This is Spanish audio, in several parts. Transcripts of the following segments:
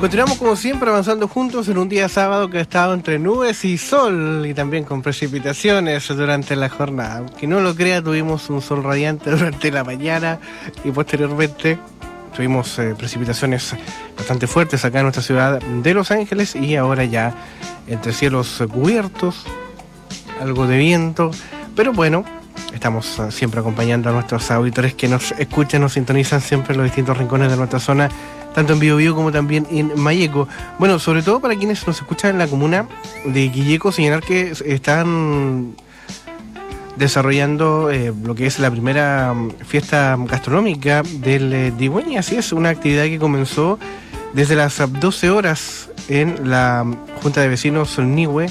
Continuamos como siempre avanzando juntos en un día sábado que ha estado entre nubes y sol y también con precipitaciones durante la jornada. Aunque no lo crea, tuvimos un sol radiante durante la mañana y posteriormente tuvimos precipitaciones bastante fuertes acá en nuestra ciudad de Los Ángeles y ahora ya entre cielos cubiertos, algo de viento, pero bueno, estamos siempre acompañando a nuestros auditores que nos escuchan, nos sintonizan siempre en los distintos rincones de nuestra zona, tanto en Biobío como también en Malleco. Bueno, sobre todo para quienes nos escuchan en la comuna de Quilleco, señalar que están desarrollando lo que es la primera fiesta gastronómica del Digüeña. Así es, una actividad que comenzó desde las 12 horas en la Junta de Vecinos Nihue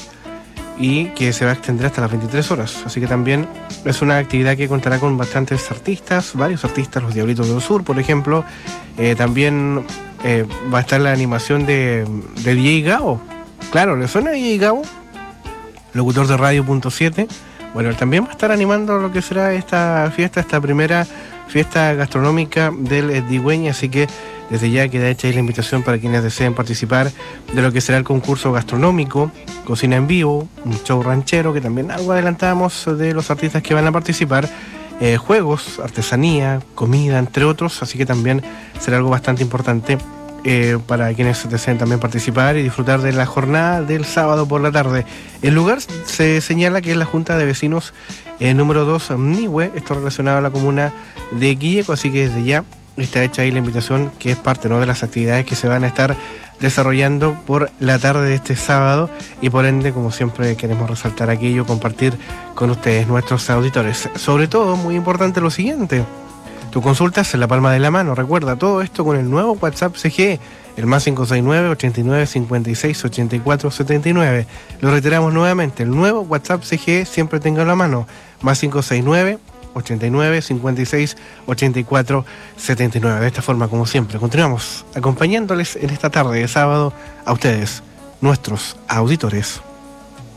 y que se va a extender hasta las 23 horas. Así que también es una actividad que contará con bastantes artistas, varios artistas, los Diablitos del Sur, por ejemplo. También va a estar la animación de DJ Gabo. Claro, ¿le suena DJ Gabo? Locutor de Radio.7. Bueno, él también va a estar animando lo que será esta fiesta, esta primera fiesta gastronómica del Digüeña, así que desde ya queda hecha ahí la invitación para quienes deseen participar de lo que será el concurso gastronómico, cocina en vivo, un show ranchero, que también algo adelantamos de los artistas que van a participar, juegos, artesanía, comida, entre otros, así que también será algo bastante importante para quienes deseen también participar y disfrutar de la jornada del sábado por la tarde. El lugar se señala que es la Junta de Vecinos número 2 Nihue, esto relacionado a la comuna de Quilleco, así que desde ya está hecha ahí la invitación, que es parte, ¿no?, de las actividades que se van a estar desarrollando por la tarde de este sábado y por ende, como siempre, queremos resaltar aquello, compartir con ustedes, nuestros auditores. Sobre todo, muy importante lo siguiente: tu consultas en la palma de la mano. Recuerda, todo esto con el nuevo WhatsApp CGE, el más 569 89 56 84 79. Lo reiteramos nuevamente, el nuevo WhatsApp CGE, siempre tenga a la mano, más 569 89 56 84 79. De esta forma, como siempre, continuamos acompañándoles en esta tarde de sábado a ustedes, nuestros auditores.